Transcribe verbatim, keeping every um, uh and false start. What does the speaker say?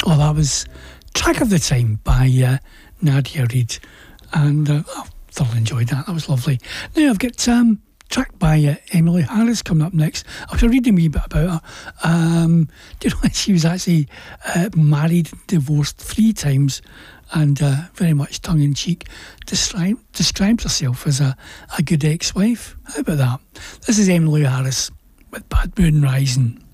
Well, that was Track of the Time by uh, Nadia Reid, and uh, I thoroughly enjoyed that. That was lovely. Now I've got um, track by uh, Emily Harris coming up next. I was reading a wee bit about her. Um, do you know, she was actually uh, married, divorced three times, and uh, very much tongue-in-cheek describe, describes herself as a, a good ex-wife. How about that? This is Emily Harris with Bad Moon Rising.